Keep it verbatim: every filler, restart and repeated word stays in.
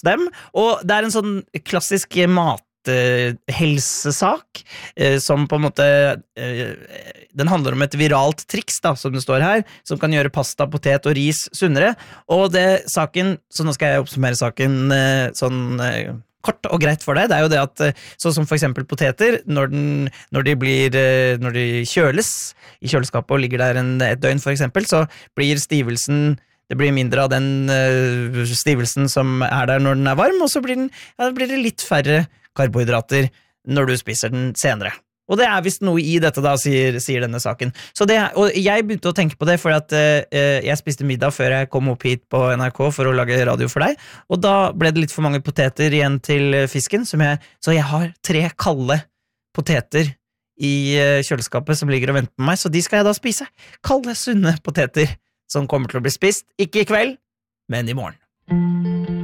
dem, og det er en sånn klassisk mat eh, helsesak eh, som på en måte eh, den handler om et viralt triks da, som det står her, som kan gjøre pasta, potet og ris sunnere, og det saken, så nå skal jeg oppsummere saken eh, sånn eh, kort og greit for deg, det er jo det at sånn som for eksempel poteter, når, den, når de blir når de kjøles i kjøleskapet og ligger der en, et døgn for eksempel, så blir stivelsen det blir mindre av den uh, stivelsen som er der når den er varm, og så blir, den, ja, blir det litt færre karbohydrater når du spiser den senere. Og det er vist noe i dette da, sier, sier denne saken. Så det, og jeg begynte å tenke på det, for at uh, jeg spiste middag før jeg kom opp hit på N R K for å lage radio for deg, og da ble det litt for mange poteter igjen til fisken, som jeg, så jeg har tre kalde poteter i uh, kjøleskapet som ligger og venter på meg, så de skal jeg da spise. Kalde, sunne poteter som kommer til å bli spist, ikke i kveld, men i morgen.